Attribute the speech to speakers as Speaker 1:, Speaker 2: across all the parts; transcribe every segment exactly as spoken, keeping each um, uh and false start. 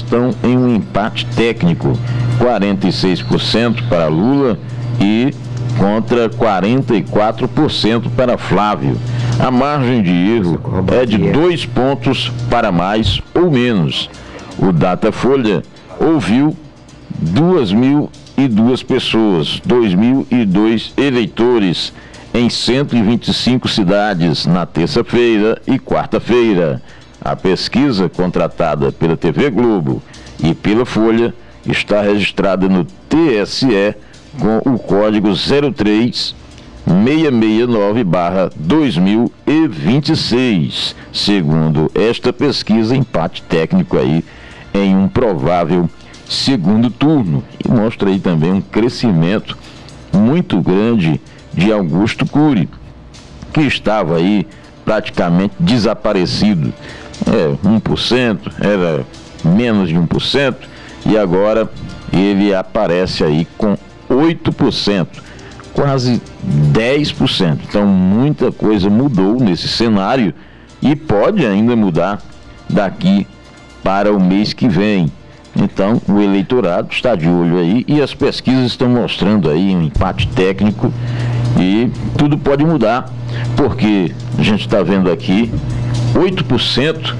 Speaker 1: estão em um empate técnico, quarenta e seis por cento para Lula e contra quarenta e quatro por cento para Flávio. A margem de erro é de dois pontos para mais ou menos. O Datafolha ouviu duas mil e duas pessoas, dois mil e dois eleitores em cento e vinte e cinco cidades na terça-feira e quarta-feira. A pesquisa, contratada pela T V Globo e pela Folha, está registrada no T S E com o código zero três seis seis nove barra dois mil e vinte e seis. Segundo esta pesquisa, empate técnico aí em um provável segundo turno. E mostra aí também um crescimento muito grande de Augusto Cury, que estava aí praticamente desaparecido. É, um por cento, era menos de um por cento, e agora ele aparece aí com oito por cento, quase dez por cento. Então muita coisa mudou nesse cenário e pode ainda mudar daqui para o mês que vem. Então o eleitorado está de olho aí e as pesquisas estão mostrando aí um empate técnico e tudo pode mudar, porque a gente está vendo aqui oito por cento,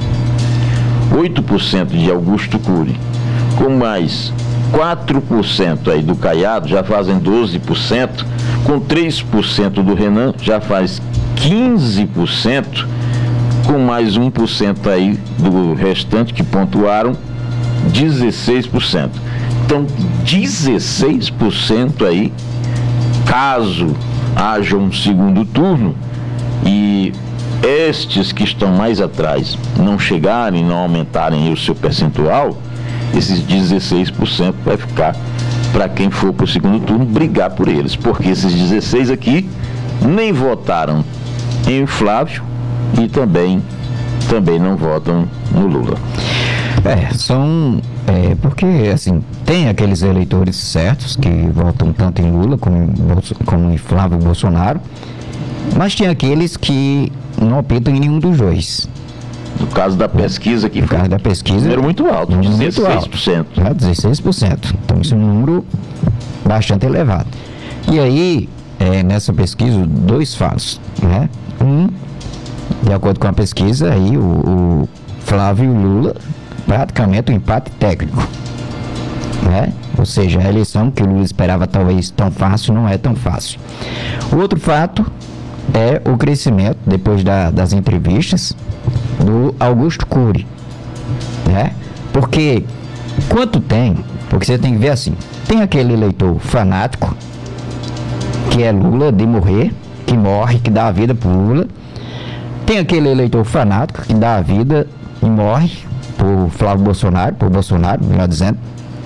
Speaker 1: oito por cento de Augusto Cury, com mais quatro por cento aí do Caiado, já fazem doze por cento, com três por cento do Renan, já faz quinze por cento, com mais um por cento aí do restante que pontuaram, dezesseis por cento. Então, dezesseis por cento aí, caso haja um segundo turno e estes que estão mais atrás não chegarem, não aumentarem o seu percentual, esses dezesseis por cento vai ficar para quem for para o segundo turno brigar por eles, porque esses dezesseis aqui nem votaram em Flávio e também, também não votam no Lula.
Speaker 2: É, são... É, porque, assim, tem aqueles eleitores certos que votam tanto em Lula como, como em Flávio Bolsonaro, mas tem aqueles que não optam em nenhum dos dois.
Speaker 1: No caso da pesquisa aqui,
Speaker 2: no caso da pesquisa,
Speaker 1: número muito alto, dezesseis por cento.
Speaker 2: Muito alto, né? dezesseis por cento. Então, isso é um número bastante elevado. E aí, é, nessa pesquisa, dois fatos, né? Um, de acordo com a pesquisa, aí, o, o Flávio e o Lula, praticamente um empate técnico, né? Ou seja, a eleição que o Lula esperava talvez tão fácil, não é tão fácil. O outro fato é o crescimento, depois da, das entrevistas, do Augusto Cury, né? Porque quanto tem, porque você tem que ver assim, tem aquele eleitor fanático, que é Lula de morrer, que morre, que dá a vida pro Lula. Tem aquele eleitor fanático que dá a vida e morre por Flávio Bolsonaro, por Bolsonaro, melhor dizendo,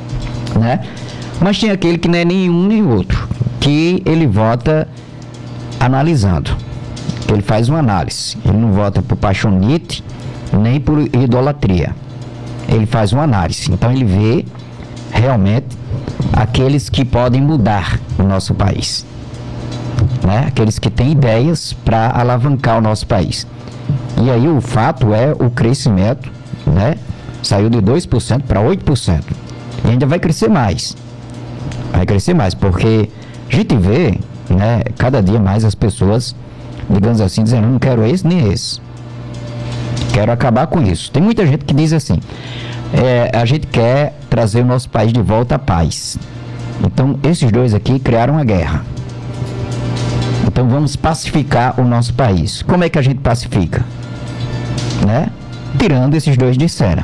Speaker 2: né? Mas tem aquele que não é nenhum nem outro, que ele vota analisando, ele faz uma análise, ele não vota por paixonite, nem por idolatria, ele faz uma análise, então ele vê realmente aqueles que podem mudar o nosso país, né? Aqueles que têm ideias para alavancar o nosso país. E aí o fato é o crescimento, né? Saiu de dois por cento para oito por cento. E ainda vai crescer mais. Vai crescer mais, porque a gente vê, né, cada dia mais as pessoas, digamos assim, dizendo, não quero esse nem esse. Quero acabar com isso. Tem muita gente que diz assim, é, a gente quer trazer o nosso país de volta à paz. Então, esses dois aqui criaram uma guerra. Então, vamos pacificar o nosso país. Como é que a gente pacifica? Né? Tirando esses dois de cena.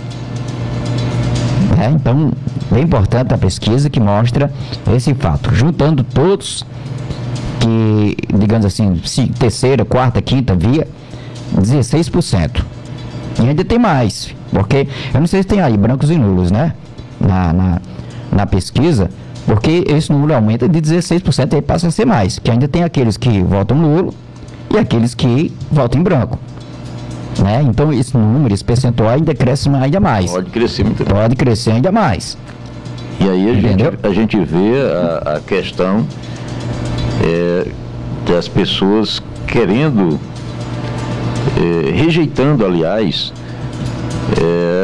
Speaker 2: É, então, é importante a pesquisa que mostra esse fato. Juntando todos que, digamos assim, terceira, quarta, quinta via, dezesseis por cento. E ainda tem mais, porque eu não sei se tem aí brancos e nulos, né? Na, na, na pesquisa, porque esse número aumenta de dezesseis por cento e aí passa a ser mais, que ainda tem aqueles que votam nulo e aqueles que votam em branco. Né? Então esse número, esse percentual ainda cresce ainda mais.
Speaker 1: Pode crescer muito.
Speaker 2: Pode crescer ainda mais.
Speaker 1: E aí a, gente, a gente vê a, a questão é, das pessoas querendo, é, rejeitando, aliás, é,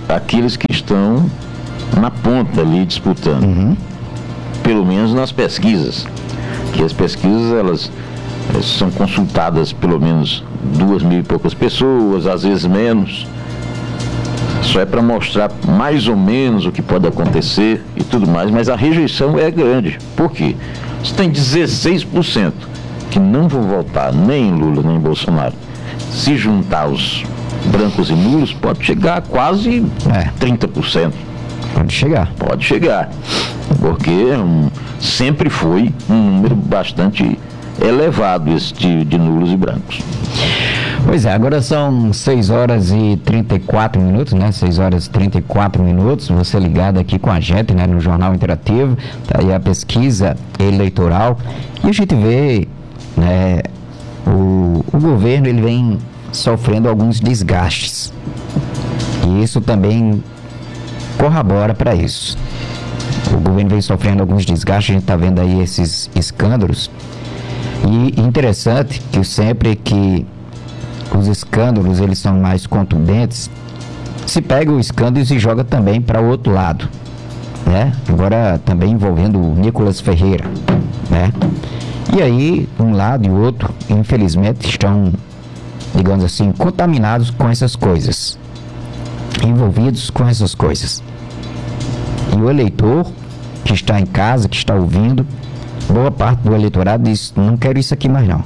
Speaker 1: aqueles que estão na ponta ali disputando. Uhum. Pelo menos nas pesquisas. Que as pesquisas, elas, elas são consultadas pelo menos duas mil e poucas pessoas, às vezes menos. Só é para mostrar mais ou menos o que pode acontecer e tudo mais, mas a rejeição é grande. Por quê? Você tem dezesseis por cento que não vão votar nem em Lula nem em Bolsonaro. Se juntar os brancos e nulos, pode chegar a quase é. trinta por cento.
Speaker 2: Pode chegar.
Speaker 1: Pode chegar. Porque um, sempre foi um número bastante elevado esse de, de nulos e brancos.
Speaker 2: Pois é, agora são seis horas e trinta e quatro minutos, né? seis horas e trinta e quatro minutos, você ligado aqui com a gente, né? No Jornal Interativo, tá aí a pesquisa eleitoral, e a gente vê, né? O, o governo, ele vem sofrendo alguns desgastes, e isso também corrobora para isso. O governo vem sofrendo alguns desgastes, a gente está vendo aí esses escândalos, e interessante que sempre que os escândalos, eles são mais contundentes, se pega o escândalo e se joga também para o outro lado, né? Agora também envolvendo o Nicolas Ferreira, né? E aí, um lado e o outro, infelizmente, estão, digamos assim, contaminados com essas coisas, envolvidos com essas coisas. E o eleitor que está em casa, que está ouvindo, boa parte do eleitorado diz: não quero isso aqui mais não.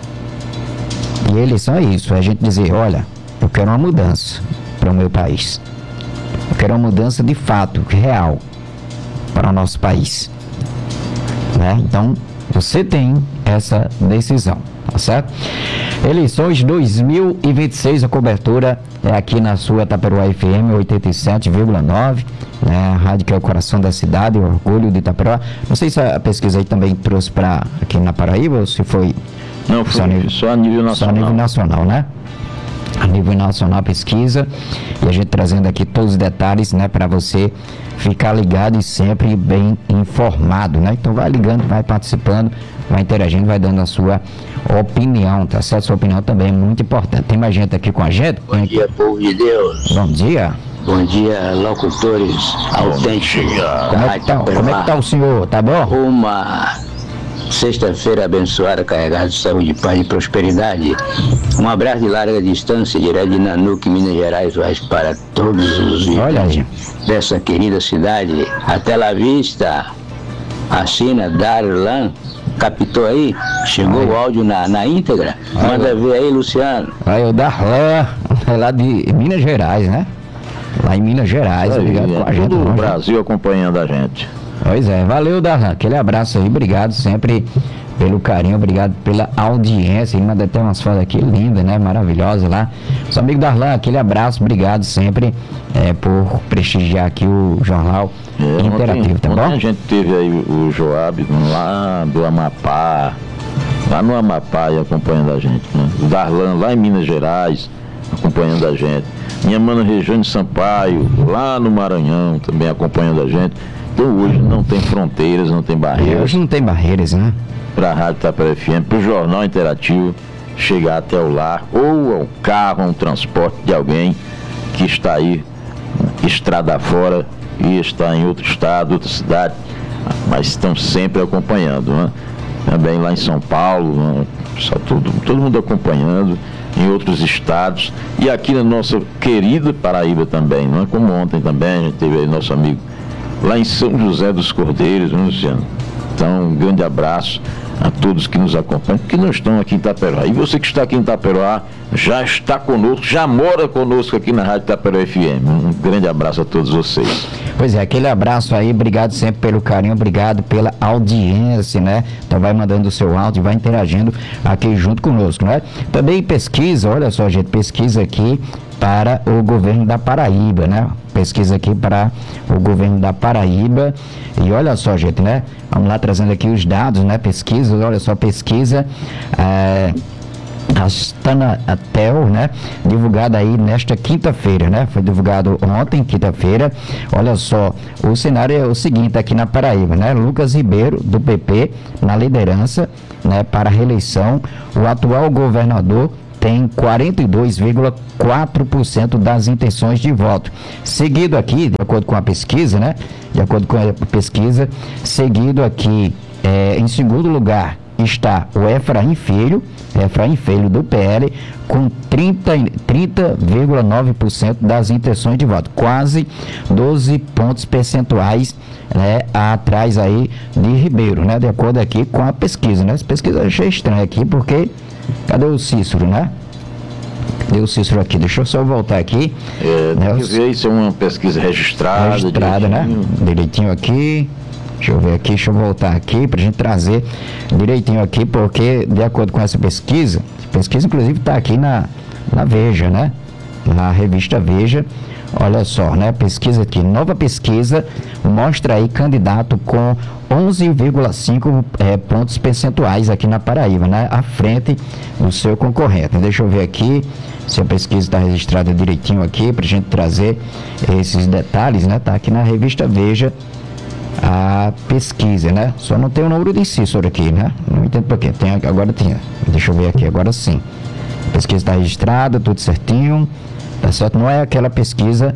Speaker 2: E a eleição é isso, é a gente dizer: olha, eu quero uma mudança para o meu país. Eu quero uma mudança de fato, real, para o nosso país, né? Então, você tem essa decisão, tá certo? Eleições dois mil e vinte e seis, a cobertura é aqui na sua Itaperoá F M oitenta e sete vírgula nove, né? A rádio que é o coração da cidade, o orgulho de Itaperoá. Não sei se a pesquisa aí também trouxe para aqui na Paraíba ou se foi...
Speaker 1: Não, foi só a nível, só a nível nacional.
Speaker 2: Só a nível nacional, né? A nível nacional pesquisa, e a gente trazendo aqui todos os detalhes, né, para você ficar ligado e sempre bem informado, né? Então vai ligando, vai participando, vai interagindo, vai dando a sua opinião, tá certo? Sua opinião também é muito importante. Tem mais gente aqui com a gente?
Speaker 3: Bom dia, povo de Deus.
Speaker 2: Bom dia.
Speaker 3: Bom dia, locutores autênticos.
Speaker 2: Como é que tá, como é que tá o senhor? Tá bom?
Speaker 3: Uma sexta-feira abençoada, carregada de saúde, paz e prosperidade. Um abraço de larga distância, direto de Nanuque, Minas Gerais, vai para todos os
Speaker 2: vídeos
Speaker 3: dessa querida cidade. Até lá vista. Assina Darlan. Captou aí? Chegou aí o áudio na, na íntegra? Aí, manda ver aí, Luciano.
Speaker 2: Aí o Darlan, é lá de Minas Gerais, né? Lá em Minas Gerais,
Speaker 1: aí,
Speaker 2: obrigado
Speaker 1: é,
Speaker 2: com a gente.
Speaker 1: Todo o Brasil acompanhando a gente.
Speaker 2: Pois é, valeu, Darlan, aquele abraço aí, obrigado sempre pelo carinho, obrigado pela audiência. Ele manda até umas fotos aqui lindas, né, maravilhosas lá. Seu amigo Darlan, aquele abraço, obrigado sempre é, por prestigiar aqui o Jornal é, Interativo,
Speaker 1: ontem,
Speaker 2: tá
Speaker 1: ontem
Speaker 2: bom?
Speaker 1: A gente teve aí o Joab lá do Amapá, lá no Amapá e acompanhando a gente, né? O Darlan lá em Minas Gerais, acompanhando a gente. Minha mana Regiane Sampaio, lá no Maranhão, também acompanhando a gente. Então hoje não tem fronteiras, não tem barreiras.
Speaker 2: Hoje não tem barreiras, né?
Speaker 1: Para a Rádio Itaperoá F M, para o Jornal Interativo chegar até o lar, ou ao carro, ao transporte de alguém que está aí, estrada fora, e está em outro estado, outra cidade, mas estão sempre acompanhando, né? Também lá em São Paulo, né? Só todo, todo mundo acompanhando, em outros estados, e aqui na nossa querida Paraíba também, não é? Como ontem também, a gente teve aí nosso amigo lá em São José dos Cordeiros, né, Luciano? Então, um grande abraço a todos que nos acompanham, que não estão aqui em Itaperoá. E você que está aqui em Itaperoá, já está conosco, já mora conosco aqui na Rádio Itaperoá F M. Um grande abraço a todos vocês.
Speaker 2: Pois é, aquele abraço aí, obrigado sempre pelo carinho, obrigado pela audiência, né? Então vai mandando o seu áudio, vai interagindo aqui junto conosco, né? Também pesquisa, olha só, gente, pesquisa aqui para o governo da Paraíba, né? Pesquisa aqui para o governo da Paraíba. E olha só, gente, né? Vamos lá trazendo aqui os dados, né? Pesquisa, olha só, pesquisa é, Astanatel, né? Divulgada aí nesta quinta-feira, né? Foi divulgado ontem, quinta-feira. Olha só, o cenário é o seguinte aqui na Paraíba, né? Lucas Ribeiro, do P P, na liderança, né? Para a reeleição. O atual governador tem quarenta e dois vírgula quatro por cento das intenções de voto. Seguido aqui, de acordo com a pesquisa, né? De acordo com a pesquisa, seguido aqui, é, em segundo lugar, está o Efraim Filho, Efraim Filho do P L, com trinta vírgula nove por cento das intenções de voto, quase doze pontos percentuais, né, atrás aí de Ribeiro, né, de acordo aqui com a pesquisa, né? Essa pesquisa eu achei estranha aqui, porque cadê o Cícero, né? Cadê o Cícero aqui? Deixa eu só voltar aqui.
Speaker 1: É,
Speaker 2: né,
Speaker 1: tem que ver, isso é uma pesquisa registrada.
Speaker 2: Registrada,
Speaker 1: direitinho.
Speaker 2: né? Direitinho aqui. Deixa eu ver aqui, deixa eu voltar aqui para a gente trazer direitinho aqui, porque de acordo com essa pesquisa, a pesquisa inclusive está aqui na, na Veja, né? Na revista Veja, olha só, né? Pesquisa aqui, nova pesquisa mostra aí candidato com onze vírgula cinco é, pontos percentuais aqui na Paraíba, né? À frente do seu concorrente. Deixa eu ver aqui se a pesquisa está registrada direitinho aqui para a gente trazer esses detalhes, né? Tá aqui na revista Veja a pesquisa, né? Só não tem o número de Cícero aqui, né? Não entendo por quê. Tem, agora tinha. Deixa eu ver aqui, agora sim. A pesquisa está registrada, tudo certinho. Tá certo? Não é aquela pesquisa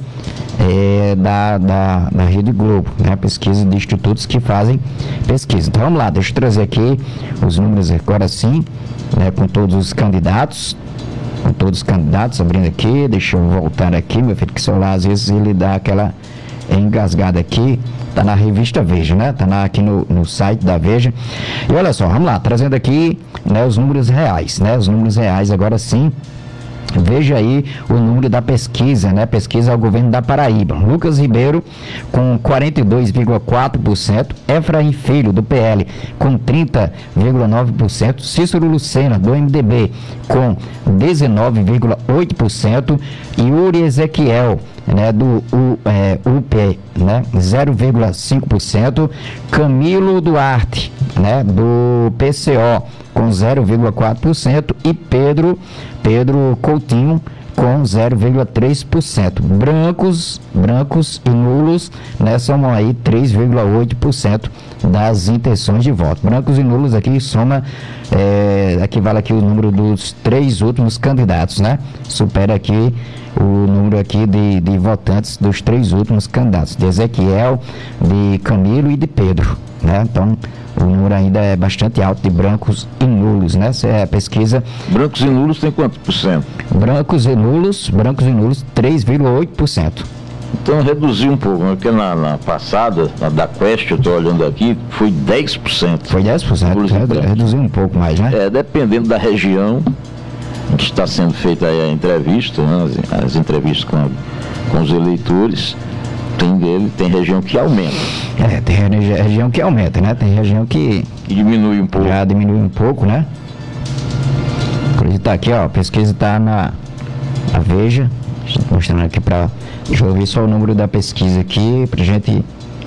Speaker 2: é, da, da, da Rede Globo, né? Pesquisa de institutos que fazem pesquisa. Então vamos lá, deixa eu trazer aqui os números agora sim, né? Com todos os candidatos. Com todos os candidatos, abrindo aqui. Deixa eu voltar aqui, meu filho, que o celular às vezes ele dá aquela engasgada aqui. Tá na revista Veja, né? Tá na, aqui no, no site da Veja. E olha só, vamos lá, trazendo aqui, né, os números reais, né? Os números reais agora sim. Veja aí o número da pesquisa, né? Pesquisa ao governo da Paraíba. Lucas Ribeiro com quarenta e dois vírgula quatro por cento, Efraim Filho do P L com trinta vírgula nove por cento, Cícero Lucena do M D B com dezenove vírgula oito por cento e Yuri Ezequiel, né, do U, é, U P, né, zero vírgula cinco por cento, Camilo Duarte, né, do P C O com zero vírgula quatro por cento e Pedro Pedro Coutinho com zero vírgula três por cento. Brancos, brancos e nulos, né, somam aí três vírgula oito por cento das intenções de voto. Brancos e nulos aqui soma, é, aqui vale aqui o número dos três últimos candidatos, né? Supera aqui o número aqui de, de votantes dos três últimos candidatos, de Ezequiel, de Camilo e de Pedro, né? Então, o número ainda é bastante alto de brancos e nulos, né? Essa é a pesquisa.
Speaker 1: Brancos e nulos tem quanto por cento?
Speaker 2: Brancos e nulos, brancos e nulos, três vírgula oito por cento.
Speaker 1: Então reduziu um pouco, né? Porque na, na passada, na da Quest, eu estou olhando aqui, foi dez por cento.
Speaker 2: Foi dez por cento, redu, reduziu um pouco mais, né?
Speaker 1: É, dependendo da região em que está sendo feita aí a entrevista, né? as, as entrevistas com, com os eleitores, tem dele, tem região que aumenta.
Speaker 2: É, tem região que aumenta, né? Tem região que...
Speaker 1: que diminui um pouco.
Speaker 2: Já diminui um pouco, né? Inclusive tá aqui, ó, a pesquisa tá na, na Veja. Estou mostrando aqui para... Deixa eu ver só o número da pesquisa aqui, pra gente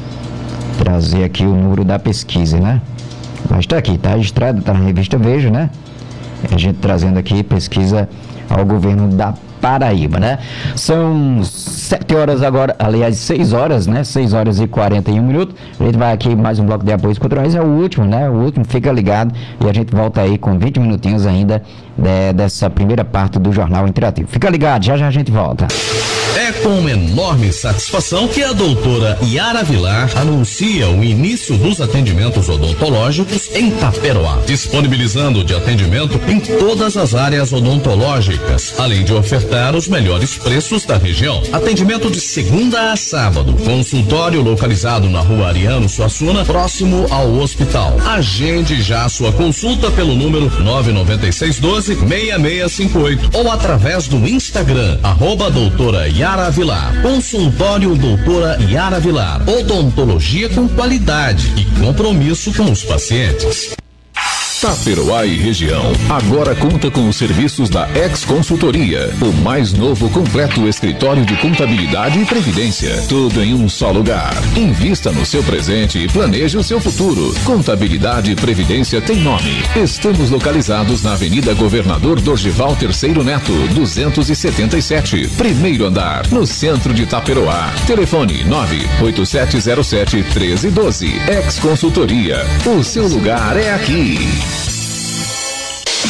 Speaker 2: trazer aqui o número da pesquisa, né? Mas tá aqui, tá registrado, tá na revista Veja, né? A gente trazendo aqui pesquisa ao governo da Paraíba, né? São sete horas agora, aliás, seis horas, né? seis horas e quarenta e um minutos. A gente vai aqui mais um bloco de apoios culturais, é o último, né? O último, fica ligado e a gente volta aí com vinte minutinhos ainda de, dessa primeira parte do Jornal Interativo. Fica ligado, já já a gente volta.
Speaker 4: É com enorme satisfação que a doutora Yara Vilar anuncia o início dos atendimentos odontológicos em Taperoá, disponibilizando de atendimento em todas as áreas odontológicas, além de ofertar os melhores preços da região. Atendimento de segunda a sábado, consultório localizado na rua Ariano Suassuna, próximo ao hospital. Agende já sua consulta pelo número nove nove seis um dois, seis seis cinco oito ou através do Instagram, arroba doutora Yara Yara Vilar. Consultório doutora Yara Vilar. Odontologia com qualidade e compromisso com os pacientes.
Speaker 5: Taperoá e região agora conta com os serviços da Ex Consultoria, o mais novo completo escritório de contabilidade e previdência, tudo em um só lugar. Invista no seu presente e planeje o seu futuro. Contabilidade e previdência tem nome. Estamos localizados na Avenida Governador Dorgival Terceiro Neto, duzentos e setenta e sete, primeiro andar, no centro de Taperoá. Telefone nove oito sete zero sete um três um dois. Ex Consultoria, o seu lugar é aqui.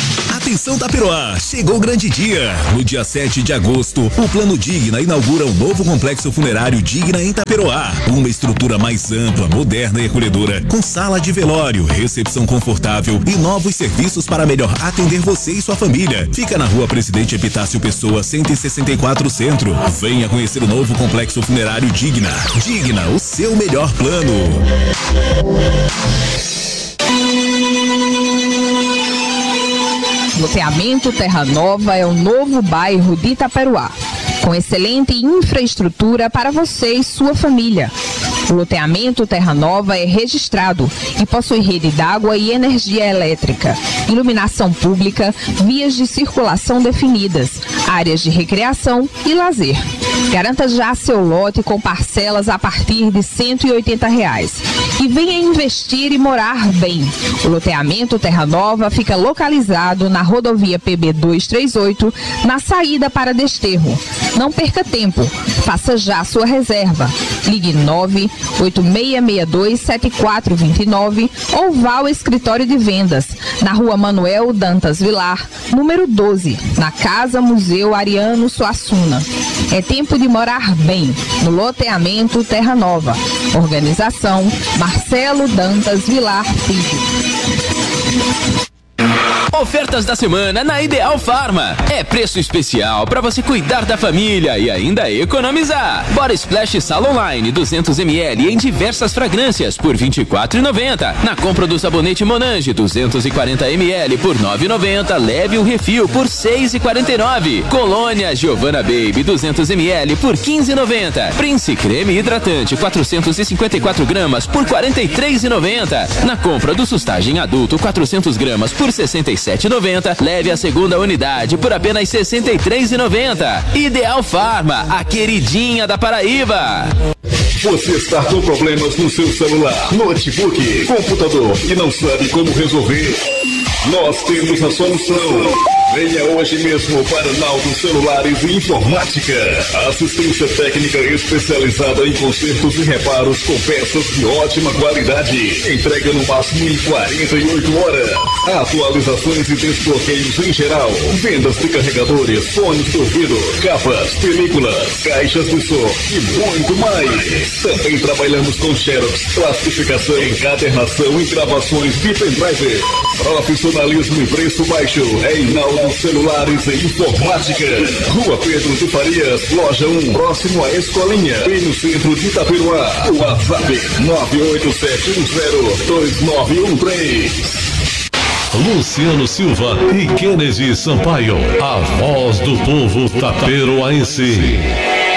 Speaker 6: Atenção Taperoá, chegou o grande dia. No dia sete de agosto, o Plano Digna inaugura um novo complexo funerário Digna em Taperoá. Uma estrutura mais ampla, moderna e acolhedora, com sala de velório, recepção confortável e novos serviços para melhor atender você e sua família. Fica na rua Presidente Epitácio Pessoa, cento e sessenta e quatro Centro. Venha conhecer o novo complexo funerário Digna. Digna, o seu melhor plano.
Speaker 7: Loteamento Terra Nova é o novo bairro de Itaperoá, com excelente infraestrutura para você e sua família. O loteamento Terra Nova é registrado e possui rede d'água e energia elétrica, iluminação pública, vias de circulação definidas, áreas de recreação e lazer. Garanta já seu lote com parcelas a partir de cento e oitenta reais. E venha investir e morar bem. O loteamento Terra Nova fica localizado na rodovia P B duzentos e trinta e oito, na saída para Desterro. Não perca tempo, faça já sua reserva. Ligue nove oito seis seis dois sete quatro dois nove ou vá ao escritório de vendas, na rua Manuel Dantas Vilar, número doze, na Casa Museu Ariano Suassuna. É tempo de morar bem, no loteamento Terra Nova. Organização Marcelo Dantas Vilar Filho.
Speaker 8: Ofertas da semana na Ideal Farma. É preço especial para você cuidar da família e ainda economizar. Body Splash Sala Online duzentos mililitros em diversas fragrâncias por vinte e quatro reais e noventa centavos. Na compra do sabonete Monange duzentos e quarenta mililitros por nove reais e noventa centavos, leve o refil por seis reais e quarenta e nove centavos. Colônia Giovanna Baby duzentos mililitros por quinze reais e noventa centavos. Prince Creme Hidratante quatrocentos e cinquenta e quatro gramas por quarenta e três reais e noventa centavos. Na compra do Sustagem Adulto quatrocentos gramas por sessenta e sete reais e noventa centavos, leve a segunda unidade por apenas sessenta e três reais e noventa centavos. Ideal Farma, a queridinha da Paraíba.
Speaker 5: Você está com problemas no seu celular, notebook, computador e não sabe como resolver? Nós temos a solução. Venha hoje mesmo para Naldo Celulares e Informática. Assistência técnica especializada em consertos e reparos com peças de ótima qualidade. Entrega no máximo em quarenta e oito horas. Atualizações e desbloqueios em geral. Vendas de carregadores, fones de ouvido, capas, películas, caixas de som e muito mais. Também trabalhamos com xerox, plastificação, encadernação e gravações de pendrive. Profissionalismo e preço baixo é em Naldo Celulares e Informática. Rua Pedro de Farias, loja um, próximo à Escolinha, e no centro de Itaperoá. WhatsApp nove oito sete um zero dois nove um três.
Speaker 4: Luciano Silva e Kennedy Sampaio, a voz do povo taperoaense.